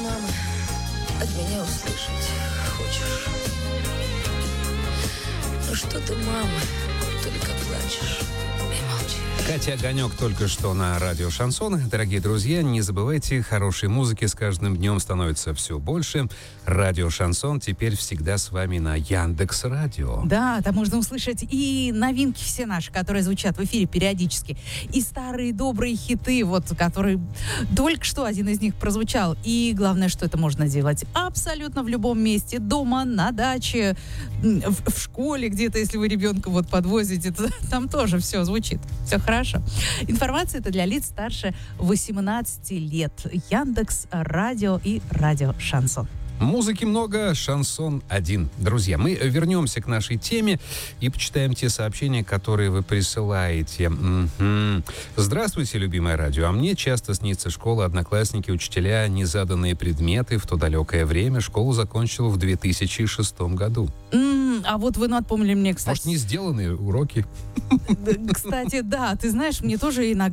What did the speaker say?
мама, от меня услышать хочешь? Ну что ты, мама, только плачешь и молчишь. Катя Огонек только что на радио «Шансон». Дорогие друзья, не забывайте, хорошей музыки с каждым днем становится все больше. Радио «Шансон» теперь всегда с вами на Яндекс.Радио. Да, там можно услышать и новинки все наши, которые звучат в эфире периодически, и старые добрые хиты, вот, которые только что один из них прозвучал. И главное, что это можно делать абсолютно в любом месте. Дома, на даче, в школе где-то, если вы ребенка вот подвозите, там тоже все звучит. Все хорошо. Информация это для лиц старше 18 лет. Яндекс, радио и радио «Шансон». Музыки много, шансон один. Друзья, мы вернемся к нашей теме и почитаем те сообщения, которые вы присылаете. Здравствуйте, любимое радио. А мне часто снится школа, одноклассники, учителя, незаданные предметы. В то далекое время школу закончил в 2006 году. А вот вы напомнили мне, кстати... Может, не сделанные уроки? Кстати, да, ты знаешь, мне тоже иногда